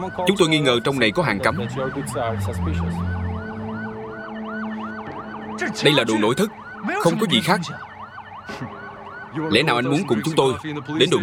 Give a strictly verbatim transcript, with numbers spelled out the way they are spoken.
Chúng tôi nghi ngờ trong này có hàng cấm. Đây là đồ nội thất, không có gì khác. Lẽ nào anh muốn cùng chúng tôi đến đồn